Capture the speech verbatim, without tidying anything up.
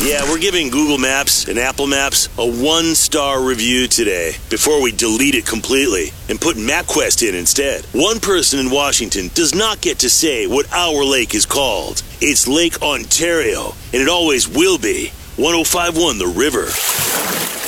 Yeah, we're giving Google Maps and Apple Maps a one-star review today before we delete it completely and put MapQuest in instead. One person in Washington does not get to say what our lake is called. It's Lake Ontario, and it always will be. one oh five point one The River.